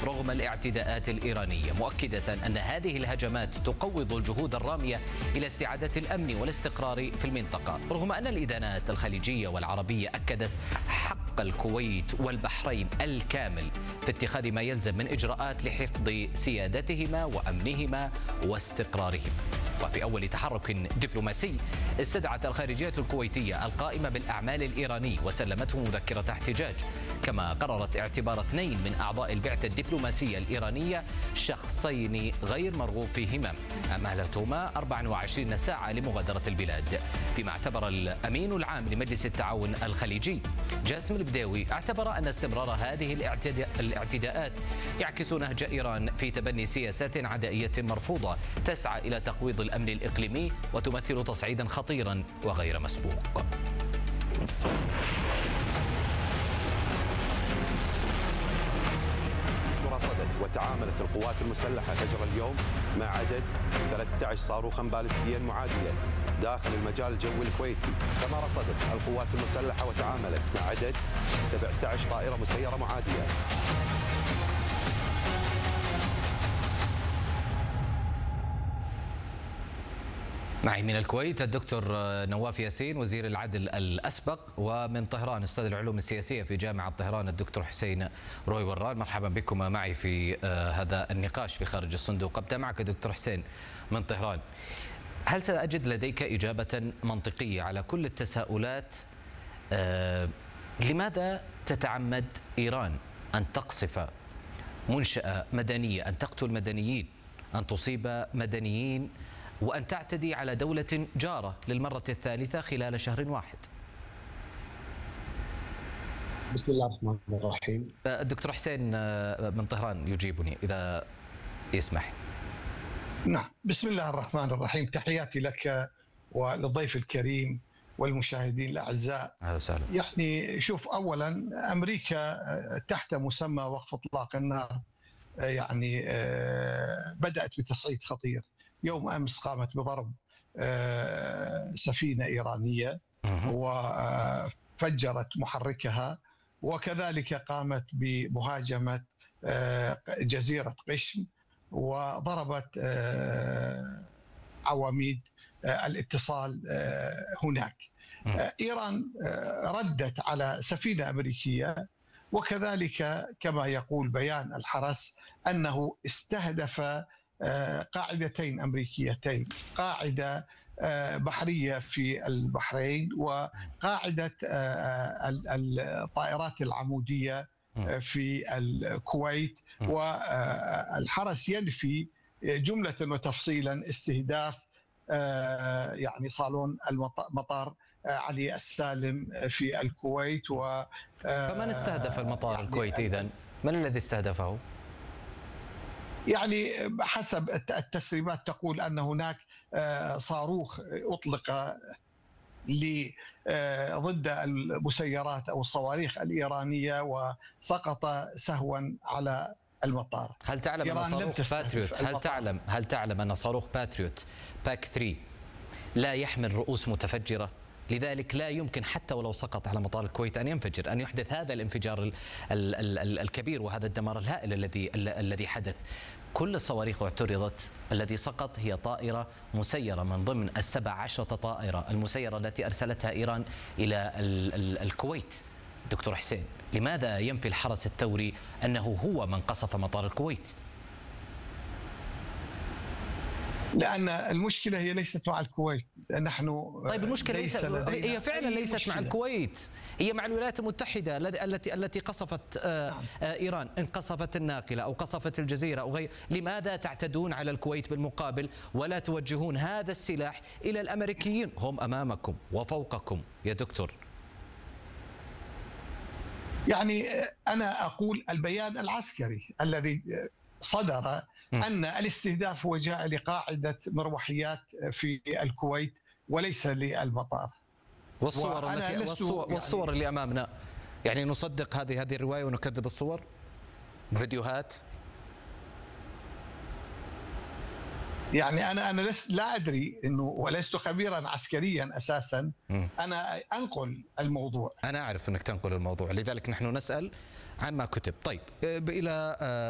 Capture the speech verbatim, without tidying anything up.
رغم الاعتداءات الإيرانية، مؤكدة أن هذه الهجمات تقوض الجهود الرامية إلى استعادة الأمن والاستقرار في المنطقة، رغم أن الإدانات الخليجية والعربية أكدت حق الكويت والبحرين الكامل في اتخاذ ما يلزم من إجراءات لحفظ سيادتهما وأمنهما واستقرارهما. وفي أول تحرك دبلوماسي استدعت الخارجية الكويتية القائمة بالأعمال الإيراني وسلمته مذكرة احتجاج، كما قررت اعتبار اثنين من أعضاء البعثة الدبلوماسية الإيرانية شخصين غير مرغوب فيهما، أمهلتهما أربع وعشرين ساعة لمغادرة البلاد. فيما اعتبر الأمين العام لمجلس التعاون الخليجي جاسم البداوي اعتبر أن استمرار هذه الاعتداءات يعكس نهج إيران في تبني سياسات عدائية مرفوضة تسعى إلى تقويض الأمن الإقليمي وتمثل تصعيدا خطيرا وغير مسبوق. رصدت وتعاملت القوات المسلحة فجر اليوم مع عدد ثلاثة عشر صاروخا باليستيا معاديا داخل المجال الجوي الكويتي، كما رصدت القوات المسلحة وتعاملت مع عدد سبعة عشر طائرة مسيرة معادية. معي من الكويت الدكتور نواف ياسين وزير العدل الأسبق، ومن طهران أستاذ العلوم السياسية في جامعة طهران الدكتور حسين روي وران. مرحبا بكم معي في هذا النقاش في خارج الصندوق. أبدأ معك دكتور حسين من طهران. هل سأجد لديك إجابة منطقية على كل التساؤلات؟ آه لماذا تتعمد إيران أن تقصف منشأة مدنية، أن تقتل مدنيين، أن تصيب مدنيين، وأن تعتدي على دولة جارة للمرة الثالثة خلال شهر واحد؟ بسم الله الرحمن الرحيم. الدكتور حسين من طهران يجيبني إذا يسمح. نعم، بسم الله الرحمن الرحيم. تحياتي لك وللضيف الكريم والمشاهدين الأعزاء. أهلا وسهلا. يعني شوف، أولا أمريكا تحت مسمى وقف إطلاق النار يعني بدأت بتصعيد خطير. يوم أمس قامت بضرب سفينة إيرانية وفجرت محركها، وكذلك قامت بمهاجمة جزيرة قشم وضربت عواميد الاتصال هناك. إيران ردت على سفينة أمريكية، وكذلك كما يقول بيان الحرس أنه استهدف قاعدتين أمريكيتين، قاعدة بحرية في البحرين وقاعدة الطائرات العمودية في الكويت. والحرس ينفي جملة وتفصيلا استهداف يعني صالون المطار علي السالم في الكويت. و فمن استهدف المطار يعني الكويتي إذن؟ من الذي استهدفه؟ يعني حسب التسريبات تقول أن هناك صاروخ أطلق ضد المسيرات أو الصواريخ الإيرانية وسقط سهوا على المطار. هل تعلم أن صاروخ باتريوت هل تعلم هل تعلم أن صاروخ باتريوت باك ثلاثة لا يحمل رؤوس متفجرة؟ لذلك لا يمكن حتى ولو سقط على مطار الكويت أن ينفجر، أن يحدث هذا الانفجار ال ال ال الكبير وهذا الدمار الهائل الذي الذي حدث. كل الصواريخ اعترضت، الذي سقط هي طائرة مسيرة من ضمن السبع عشرة طائرة المسيرة التي أرسلتها إيران إلى ال ال الكويت. دكتور حسين، لماذا ينفي الحرس الثوري أنه هو من قصف مطار الكويت؟ لأن المشكلة هي ليست مع الكويت. نحن طيب المشكلة ليس هي فعلا ليست مشكلة. مع الكويت، هي مع الولايات المتحدة التي التي قصفت إيران، إن قصفت الناقلة أو قصفت الجزيرة أو غير. لماذا تعتدون على الكويت بالمقابل ولا توجهون هذا السلاح إلى الأمريكيين؟ هم أمامكم وفوقكم يا دكتور. يعني أنا أقول البيان العسكري الذي صدر أن الاستهداف هو جاء لقاعدة مروحيات في الكويت وليس للمطار. والصور التي والصور, يعني والصور اللي أمامنا، يعني نصدق هذه هذه الرواية ونكذب الصور؟ فيديوهات؟ يعني أنا أنا لست لا أدري إنه ولست خبيرا عسكريا أساسا. م. أنا أنقل الموضوع. أنا أعرف أنك تنقل الموضوع، لذلك نحن نسأل عما كتب. طيب إلى